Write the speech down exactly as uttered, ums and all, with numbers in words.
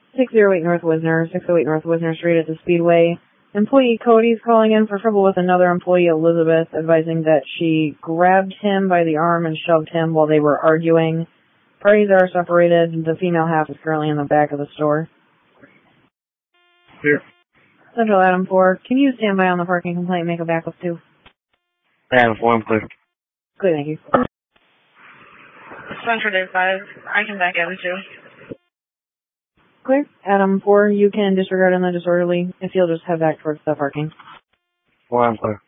six oh eight North Wisner, six oh eight North Wisner Street at the Speedway. Employee Cody's calling in for trouble with another employee, Elizabeth, advising that she grabbed him by the arm and shoved him while they were arguing. Parties are separated. The female half is currently in the back of the store. Here. Central Adam four, can you stand by on the parking complaint and make a backup too? Adam four, I'm clear. Good, thank you. Central Day five, I can back Adam two. Clear. Adam four, you can disregard on the disorderly if you'll just head back towards the parking. four, I'm clear.